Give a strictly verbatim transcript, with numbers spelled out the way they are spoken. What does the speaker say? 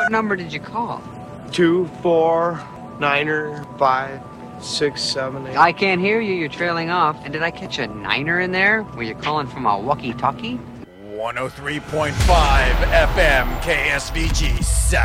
What number did you call? Two, four, niner, five, six, seven, eight. I can't hear you. You're trailing off. And did I catch a niner in there? Were you calling from a walkie-talkie? one oh three point five F M K S V G Saturday.